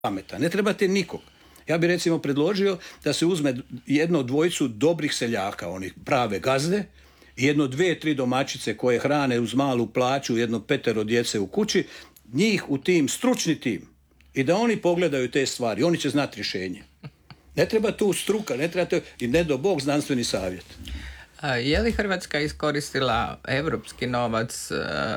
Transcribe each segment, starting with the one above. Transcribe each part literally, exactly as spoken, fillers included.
pametan, ne trebate nikog. Ja bih recimo predložio da se uzme jedno dvojicu dobrih seljaka, onih prave gazde, i jedno dvije, tri domaćice koje hrane uz malu plaću, jedno petero djece u kući, njih u tim, stručni tim, i da oni pogledaju te stvari, oni će znati rješenje. Ne treba tu struka, ne treba to, i ne do Bog znanstveni savjet. Je li Hrvatska iskoristila europski novac uh,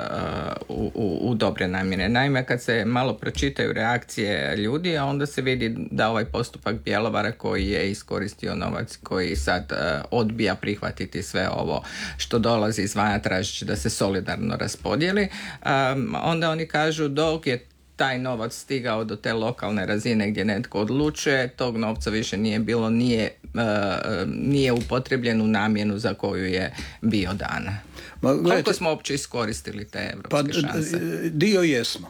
u, u, u dobre namjere? Naime, kad se malo pročitaju reakcije ljudi, a onda se vidi da ovaj postupak Bjelovara koji je iskoristio novac, koji sad uh, odbija prihvatiti sve ovo što dolazi izvana tražeći da se solidarno raspodijeli, um, onda oni kažu dok je taj novac stigao do te lokalne razine gdje netko odlučuje, tog novca više nije bilo, nije, uh, nije upotrebljen u namjenu za koju je bio dan. Ma, gledajte, koliko smo uopće iskoristili te evropske pa, šanse? Dio jesmo.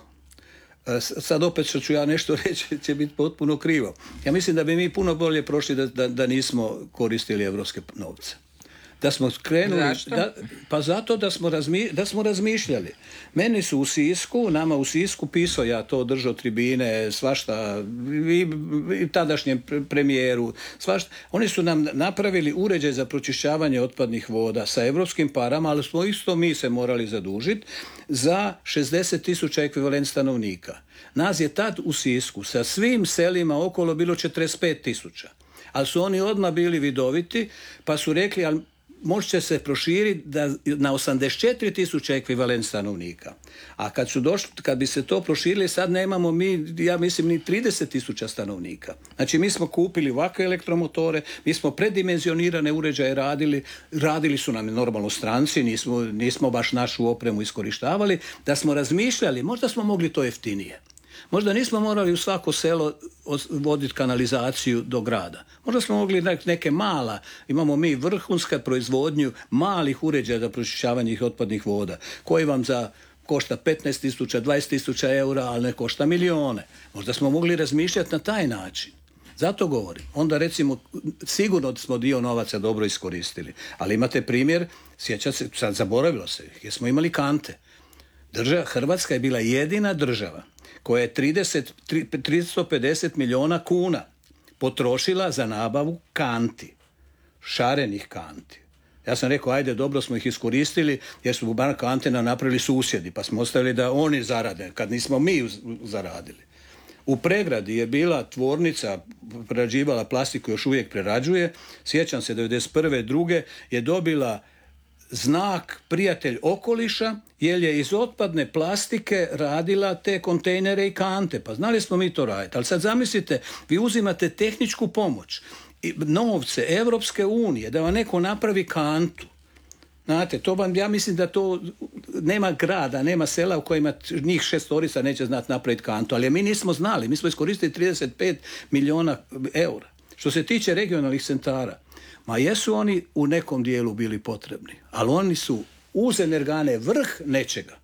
Sad opet što ću ja nešto reći će biti potpuno krivo. Ja mislim da bi mi puno bolje prošli da, da, da nismo koristili evropske novce. Da smo krenuli, da, pa zato da smo, razmi, da smo razmišljali. Meni su u Sisku, nama u Sisku pisao, ja to držao tribine, svašta, i, i tadašnjem premijeru, svašta. Oni su nam napravili uređaj za pročišćavanje otpadnih voda sa evropskim parama, ali smo isto mi se morali zadužiti za šezdeset tisuća ekvivalent stanovnika. Nas je tad u Sisku sa svim selima okolo bilo četrdeset pet tisuća. Ali su oni odmah bili vidoviti, pa su rekli, ali može će se proširiti da, na osamdeset četiri tisuće ekvivalent stanovnika. A kad su došli, kad bi se to proširili, sad nemamo mi, ja mislim, ni trideset tisuća stanovnika. Znači, mi smo kupili ovakve elektromotore, mi smo predimenzionirane uređaje radili, radili su nam normalno stranci, nismo, nismo baš našu opremu iskorištavali, da smo razmišljali, možda smo mogli to jeftinije. Možda nismo morali u svako selo voditi kanalizaciju do grada. Možda smo mogli neke mala, imamo mi vrhunsku proizvodnju malih uređaja za pročišćavanje otpadnih voda, koji vam za košta petnaest tisuća, dvadeset tisuća eura, ali ne košta milijone. Možda smo mogli razmišljati na taj način. Zato govorim. Onda recimo, sigurno smo dio novaca dobro iskoristili. Ali imate primjer, sjećate se, sad zaboravilo se, jer smo imali kante. Država, Hrvatska je bila jedina država koja je trideset, tristo pedeset milijuna kuna potrošila za nabavu kanti, šarenih kanti. Ja sam rekao, ajde, dobro smo ih iskoristili, jer su bar kante nam napravili susjedi, pa smo ostavili da oni zarade, kad nismo mi zaradili. U Pregradi je bila tvornica, prerađivala plastiku, još uvijek prerađuje, sjećam se, devedeset prve druge je dobila znak prijatelj okoliša, jer je iz otpadne plastike radila te kontejnere i kante. Pa znali smo mi to raditi. Ali sad zamislite, vi uzimate tehničku pomoć, novce Evropske unije, da vam neko napravi kantu. Znate, to vam, ja mislim da to nema grada, nema sela u kojima njih šestorica neće znati napraviti kantu. Ali mi nismo znali, mi smo iskoristili trideset pet milijuna eura. Što se tiče regionalnih centara, ma jesu oni u nekom dijelu bili potrebni, ali oni su uz energane vrh nečega.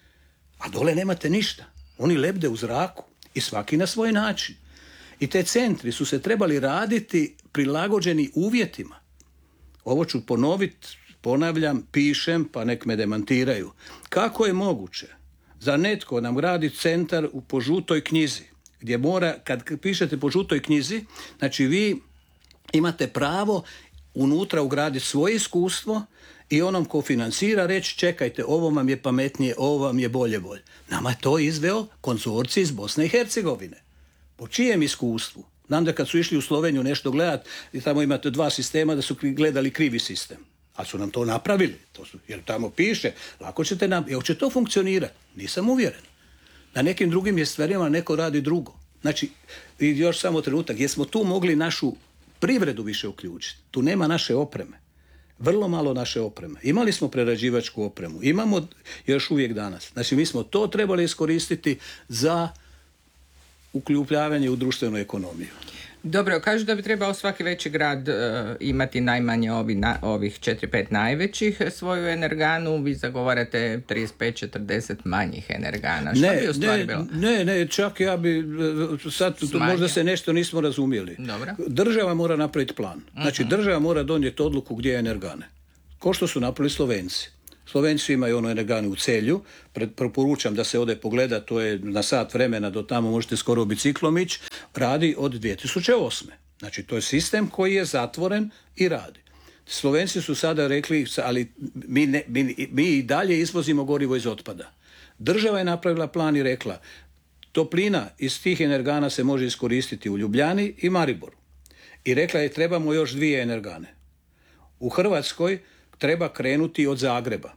A dole nemate ništa. Oni lebde u zraku i svaki na svoj način. I te centri su se trebali raditi prilagođeni uvjetima. Ovo ću ponoviti, ponavljam, pišem, pa nek me demantiraju. Kako je moguće za netko nam radi centar u po žutoj knjizi, gdje mora, kad pišete po žutoj knjizi, znači vi imate pravo unutra ugraditi svoje iskustvo i onom ko financira reći, čekajte, ovo vam je pametnije, ovo vam je bolje bolje. Nama je to izveo konzorcij iz Bosne i Hercegovine. Po čijem iskustvu? Znam da kad su išli u Sloveniju nešto gledati, i tamo imate dva sistema, da su gledali krivi sistem. Ali su nam to napravili. To su, jer tamo piše, lako ćete nam, jer će to funkcionirati. Nisam uvjeren. Na nekim drugim je stvarima neko radi drugo. Znači, još samo trenutak, jesmo tu mogli našu privredu više uključiti. Tu nema naše opreme. Vrlo malo naše opreme. Imali smo prerađivačku opremu. Imamo još uvijek danas. Znači, mi smo to trebali iskoristiti za uključavanje u društvenu ekonomiju. Dobro, kažu da bi trebao svaki veći grad uh, imati najmanje ovi na, ovih četiri pet najvećih svoju energanu, vi zagovarate trideset pet četrdeset manjih energana. Što ne, bi u stvari ne, bilo? Ne, ne, čak ja bi, sad možda se nešto nismo razumjeli. Dobro. Država mora napraviti plan. Znači, uh-huh. država mora donijeti odluku gdje je energane. Ko što su napravili Slovenci. Slovenci imaju ono energanu u Celju, preporučam da se ode pogleda, to je na sat vremena, do tamo možete skoro biciklom ići, radi od dvije tisuće osme. Znači to je sistem koji je zatvoren i radi. Slovenci su sada rekli, ali mi, ne, mi, mi i dalje izvozimo gorivo iz otpada. Država je napravila plan i rekla, toplina iz tih energana se može iskoristiti u Ljubljani i Mariboru. I rekla je, trebamo još dvije energane. U Hrvatskoj treba krenuti od Zagreba.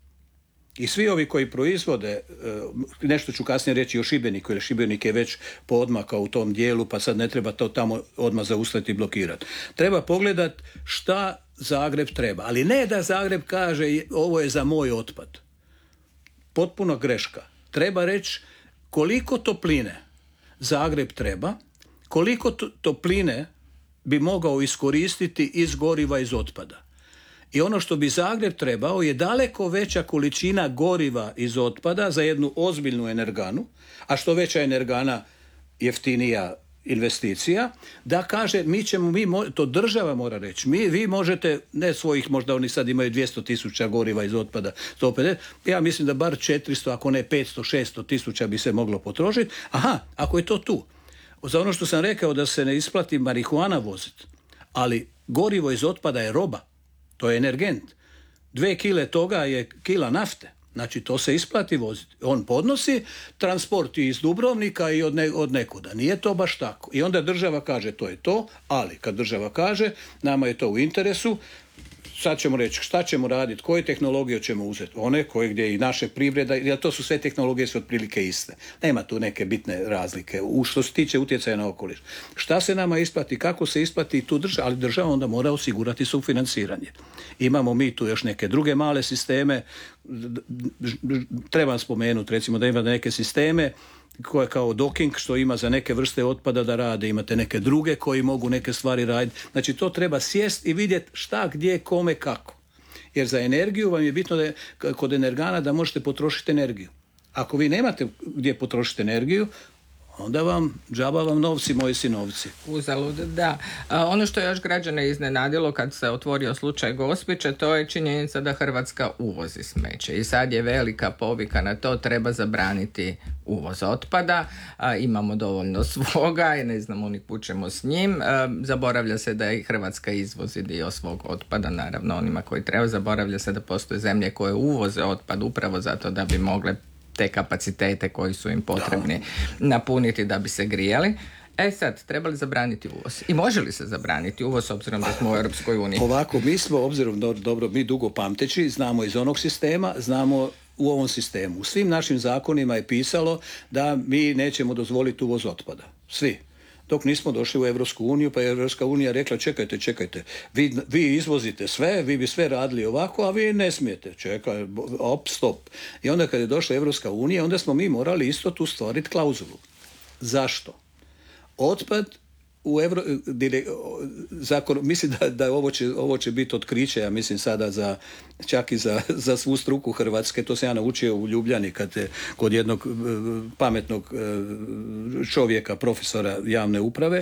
I svi ovi koji proizvode, nešto ću kasnije reći o Šibeniku, jer Šibenik je već poodmakao u tom dijelu, pa sad ne treba to tamo odmah zaustaviti i blokirati. Treba pogledati šta Zagreb treba. Ali ne da Zagreb kaže ovo je za moj otpad. Potpuno greška. Treba reći koliko topline Zagreb treba, koliko topline bi mogao iskoristiti iz goriva iz otpada. I ono što bi Zagreb trebao je daleko veća količina goriva iz otpada za jednu ozbiljnu energanu, a što veća energana jeftinija investicija, da kaže mi ćemo, mi, to država mora reći, mi, vi možete, ne svojih, možda oni sad imaju dvjesto tisuća goriva iz otpada, sto pedeset, ja mislim da bar četiristo, ako ne petsto, šesto tisuća bi se moglo potrošiti. Aha, ako je to tu. Za ono što sam rekao da se ne isplati marihuana voziti, ali gorivo iz otpada je roba. To je energent. Dve kile toga je kila nafte. Znači, to se isplati voziti. On podnosi transport iz Dubrovnika i od, ne, od nekuda. Nije to baš tako. I onda država kaže to je to, ali kad država kaže nama je to u interesu, sad ćemo reći šta ćemo raditi, koje tehnologije ćemo uzeti, one koje gdje i naše privreda, jer to su sve tehnologije su otprilike iste. Nema tu neke bitne razlike u što se tiče utjecaja na okoliš. Šta se nama isplati, kako se isplati tu država, ali država onda mora osigurati sufinanciranje. Imamo mi tu još neke druge male sisteme, trebam spomenuti recimo da ima neke sisteme koje kao docking što ima za neke vrste otpada da rade, imate neke druge koji mogu neke stvari raditi. Znači to treba sjest i vidjeti šta, gdje, kome, kako. Jer za energiju vam je bitno da je, kod energana da možete potrošiti energiju. Ako vi nemate gdje potrošiti energiju, onda vam, džaba vam novci, moji sinovci. Uzalud, da. A, ono što je još građane iznenadilo kad se otvorio slučaj Gospića, to je činjenica da Hrvatska uvozi smeće. I sad je velika povika na to, treba zabraniti uvoz otpada. A, imamo dovoljno svoga i ne znamo ni kud ćemo s njim. A, zaboravlja se da i Hrvatska izvozi dio svog otpada, naravno onima koji treba. Zaboravlja se da postoje zemlje koje uvoze otpad upravo zato da bi mogle te kapacitete koji su im potrebni napuniti da bi se grijali. E sad, treba li zabraniti uvoz? I može li se zabraniti uvoz obzirom da smo u Europskoj uniji? Ovako, mi smo, obzirom do, dobro, mi dugo pamteći, znamo iz onog sistema, znamo u ovom sistemu. U svim našim zakonima je pisalo da mi nećemo dozvoliti uvoz otpada. Svi. Dok nismo došli u Europsku uniju, pa je Europska unija rekla čekajte, čekajte, vi, vi izvozite sve, vi bi sve radili ovako, a vi ne smijete. Čekaj, op, stop. I onda kad je došla Europska unija, onda smo mi morali isto tu stvoriti klauzulu. Zašto? Otpad u Evro, dire, zakon, mislim da, da ovo, će, ovo će biti otkriće, ja mislim sada za, čak i za, za svu struku Hrvatske. To sam ja naučio u Ljubljani kad je kod jednog pametnog čovjeka, profesora javne uprave.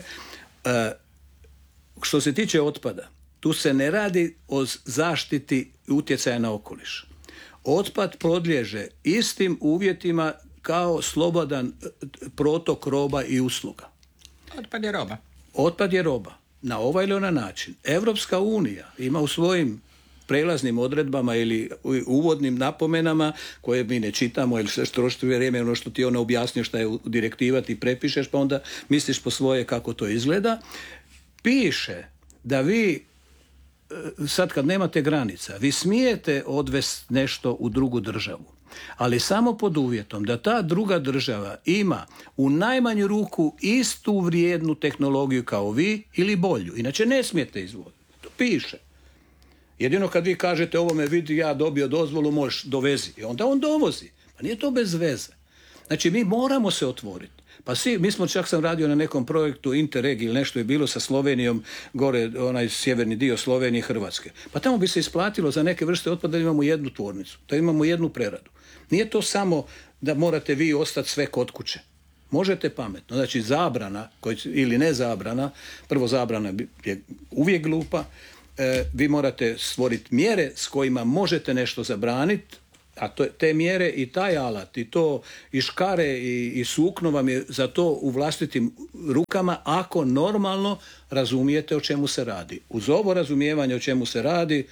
Što se tiče otpada, tu se ne radi o zaštiti utjecaja na okoliš. Otpad podliježe istim uvjetima kao slobodan protok roba i usluga. Otpad je roba. Otpad je roba. Na ovaj ili onaj način. Evropska unija ima u svojim prelaznim odredbama ili uvodnim napomenama koje mi ne čitamo ili sve što trošiti vrijeme, ono što ti ona objasnio šta je u direktiva ti prepišeš pa onda misliš po svoje kako to izgleda. Piše da vi sad kad nemate granica, vi smijete odvesti nešto u drugu državu, ali samo pod uvjetom da ta druga država ima u najmanju ruku istu vrijednu tehnologiju kao vi ili bolju. Inače ne smijete izvoditi. To piše. Jedino kad vi kažete ovo me vidi, ja dobio dozvolu, možeš dovezi. I onda on dovozi. Pa nije to bez veze. Znači mi moramo se otvoriti. Pa svi, mi smo, čak sam radio na nekom projektu Interreg ili nešto je bilo sa Slovenijom, gore onaj sjeverni dio Slovenije i Hrvatske. Pa tamo bi se isplatilo za neke vrste otpada da imamo jednu tvornicu, da imamo jednu preradu. Nije to samo da morate vi ostati sve kod kuće. Možete pametno. Znači zabrana, ili ne zabrana, prvo zabrana je uvijek glupa, e, vi morate stvoriti mjere s kojima možete nešto zabraniti, a to, te mjere i taj alat i to i škare i, i sukno vam je za to u vlastitim rukama ako normalno razumijete o čemu se radi. Uz ovo razumijevanje o čemu se radi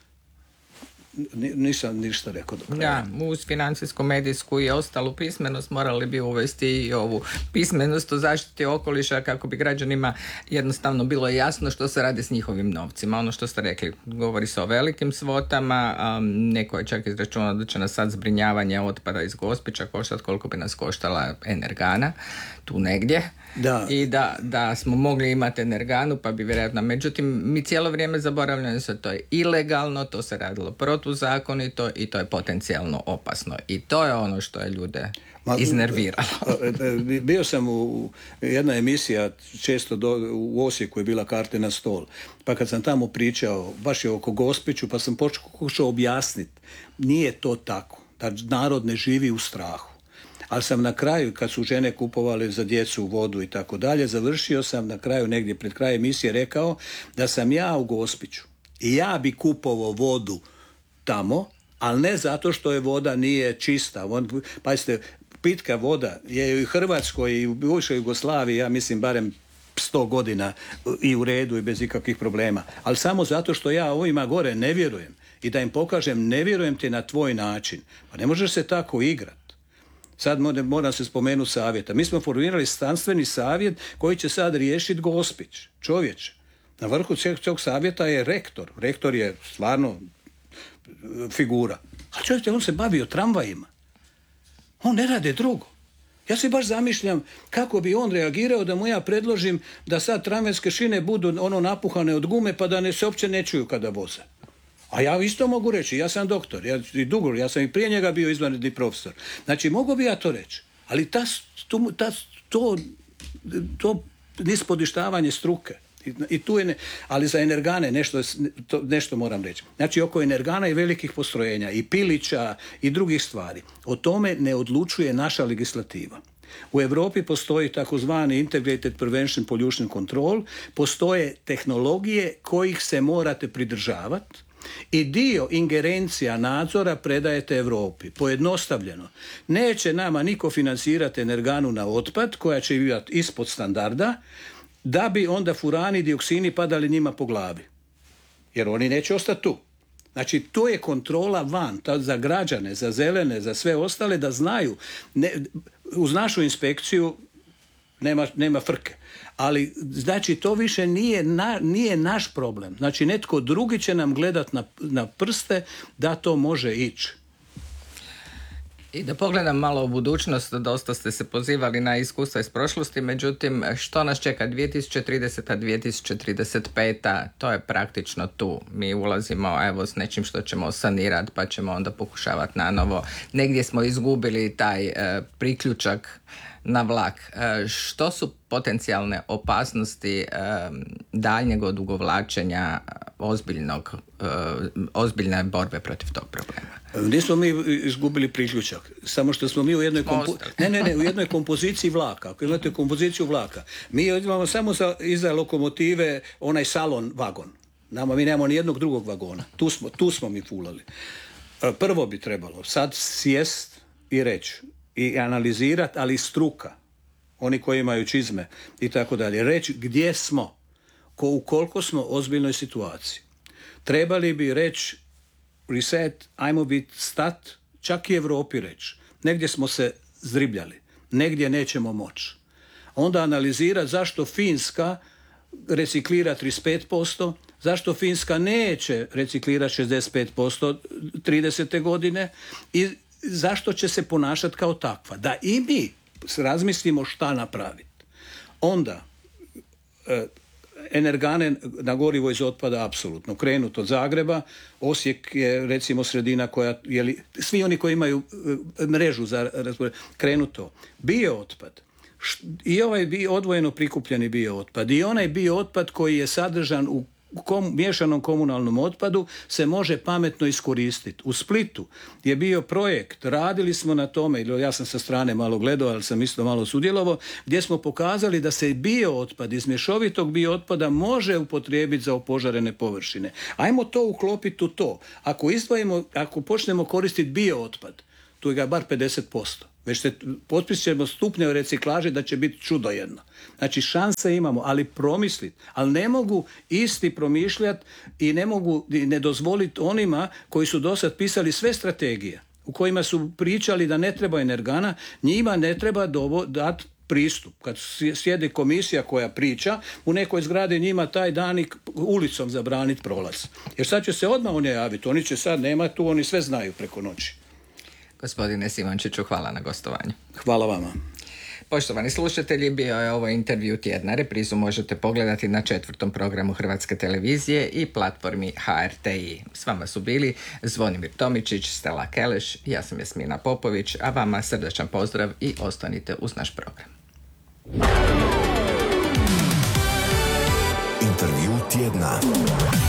nisam ništa rekao do kraja. Da, uz financijsku, medijsku i ostalu pismenost morali bi uvesti i ovu pismenost o zaštiti okoliša kako bi građanima jednostavno bilo jasno što se radi s njihovim novcima. Ono što ste rekli, govori se o velikim svotama, um, neko je čak izračunao da će nas sad zbrinjavanje otpada iz Gospića koštati koliko bi nas koštala Energana, tu negdje. Da. I da, da smo mogli imati Energanu, pa bi vjerojatno, međutim, mi cijelo vrijeme zaboravljamo se, to je ilegalno, to se radilo protuzakonito i to je potencijalno opasno. I to je ono što je ljude Ma, iznerviralo. Bio sam u jedna emisija često do, u Osijeku je bila Karte na stol, pa kad sam tamo pričao, baš je oko Gospiću, pa sam pokušao objasniti, nije to tako, da narod ne živi u strahu. Ali sam na kraju, kad su žene kupovali za djecu vodu i tako dalje, završio sam na kraju, negdje pred krajem emisije, rekao da sam ja u Gospiću i ja bi kupovao vodu tamo, ali ne zato što je voda nije čista. On, pazite, pitka voda je i u Hrvatskoj i u bivšoj Jugoslaviji, ja mislim barem sto godina i u redu i bez ikakvih problema. Ali samo zato što ja ovima gore ne vjerujem i da im pokažem ne vjerujem ti na tvoj način. Pa ne možeš se tako igrati. Sad moram se spomenuti savjeta. Mi smo formirali znanstveni savjet koji će sad riješiti Gospić. Čovječe. Na vrhu tog savjeta je rektor. Rektor je stvarno figura. A čovječe, on se bavio tramvajima. On ne rade drugo. Ja se baš zamišljam kako bi on reagirao da mu ja predložim da sad tramvajske šine budu ono napuhane od gume pa da ne se uopće ne čuju kada voze. A ja isto mogu reći, ja sam doktor, ja, i dugo, ja sam i prije njega bio izvanredni profesor. Znači, mogu bi ja to reći, ali ta, to, ta, to, to nispodištavanje struke. I, i tu je ne, ali za energane nešto, to, nešto moram reći. Znači, oko energana i velikih postrojenja, i pilića, i drugih stvari, o tome ne odlučuje naša legislativa. U Europi postoji takozvani Integrated Prevention Pollution Control, postoje tehnologije kojih se morate pridržavati, i dio ingerencija nadzora predajete Europi. Pojednostavljeno. Neće nama niko financirati energanu na otpad koja će biti ispod standarda da bi onda furani i dioksini padali njima po glavi. Jer oni neće ostati tu. Znači, to je kontrola van, za građane, za zelene, za sve ostale da znaju. Ne, uz našu inspekciju nema, nema frke. Ali, znači, to više nije, na, nije naš problem. Znači, netko drugi će nam gledat na, na prste da to može ići. I da pogledam malo u budućnost, dosta ste se pozivali na iskustva iz prošlosti, međutim, što nas čeka dvije tisuće trideseta, dvije tisuće trideset peta, to je praktično tu. Mi ulazimo, evo, s nečim što ćemo sanirati, pa ćemo onda pokušavati na novo. Negdje smo izgubili taj e, priključak na vlak. E, što su potencijalne opasnosti e, daljnjeg odugovlačenja ozbiljnog, e, ozbiljne borbe protiv tog problema? Nismo mi izgubili priključak, samo što smo mi u jednoj, kompo... ne, ne, ne, u jednoj kompoziciji vlaka. Ako imate kompoziciju vlaka, mi imamo samo za, iza lokomotive onaj salon vagon. Nama, mi nemamo ni jednog drugog vagona. Tu smo, tu smo mi fulali. Prvo bi trebalo sad sjest i reći i analizirati, ali struka, oni koji imaju čizme i tako dalje, reći gdje smo, ko, u koliko smo ozbiljnoj situaciji. Trebali bi reći reset, ajmo biti stat, čak i Europi reći. Negdje smo se zdribljali, negdje nećemo moći. Onda analizirati zašto Finska reciklira trideset pet posto, zašto Finska neće reciklirati šezdeset pet posto tridesete godine i zašto će se ponašati kao takva. Da i mi razmislimo šta napraviti. Onda, e, energane na gorivo iz otpada apsolutno. Krenut od Zagreba, Osijek je recimo sredina koja, je li, svi oni koji imaju e, mrežu za razbor, krenut to. Bio otpad. I ovaj bio odvojeno prikupljeni bio otpad i onaj bio otpad koji je sadržan u kom, miješanom komunalnom otpadu se može pametno iskoristiti. U Splitu je bio projekt, radili smo na tome, ili ja sam sa strane malo gledao, ali sam isto malo sudjelovao, gdje smo pokazali da se bio otpad iz mješovitog bio otpada može upotrijebiti za opožarene površine. Ajmo to uklopiti u to. Ako izdvojimo, ako počnemo koristiti bio otpad, tu je ga bar pedeset posto. Već se potpišemo stupnje reciklaže da će biti čudo jedno. Znači šanse imamo, ali promisliti. Ali ne mogu isti promišljati i ne mogu i ne dozvoliti onima koji su do sad pisali sve strategije u kojima su pričali da ne treba energana, njima ne treba dati pristup. Kad sjedi komisija koja priča, u nekoj zgradi njima taj dan i ulicom zabraniti prolaz. Jer sad će se odmah oni javiti, oni će sad nema tu, oni sve znaju preko noći. Gospodine Simončiću, hvala na gostovanju. Hvala vama. Poštovani slušatelji, bio je ovo intervju tjedna. Reprizu možete pogledati na četvrtom programu Hrvatske televizije i platformi H R T I. S vama su bili Zvonimir Tomičić, Stella Keleš, ja sam Jasmina Popović, a vama srdačan pozdrav i ostanite uz naš program. Intervju tjedna.